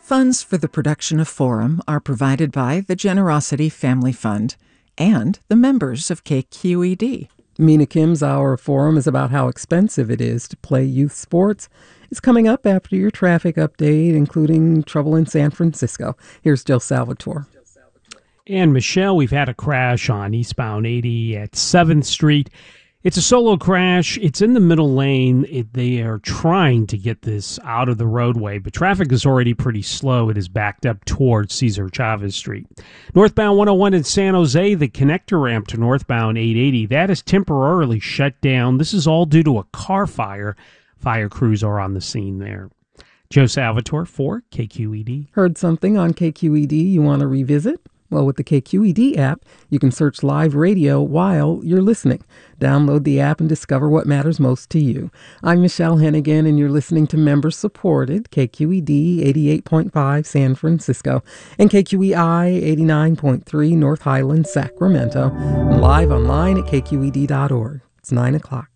Funds for the production of Forum are provided by the Generosity Family Fund and the members of KQED. Mina Kim's Hour of Forum is about how expensive it is to play youth sports. It's coming up after your traffic update, including trouble in San Francisco. Here's Joe Salvatore. And Michelle, we've had a crash on eastbound 80 at 7th Street. It's a solo crash. It's in the middle lane. They are trying to get this out of the roadway, but traffic is already pretty slow. It is backed up towards Cesar Chavez Street. Northbound 101 in San Jose, the connector ramp to northbound 880, that is temporarily shut down. This is all due to a car fire. Fire crews are on the scene there. Joe Salvatore for KQED. Heard something on KQED you want to revisit? Well, with the KQED app, you can search live radio while you're listening. Download the app and discover what matters most to you. I'm Michelle Hennigan, and you're listening to member-supported KQED 88.5 San Francisco and KQEI 89.3 North Highlands, Sacramento, and live online at kqed.org. It's 9 o'clock.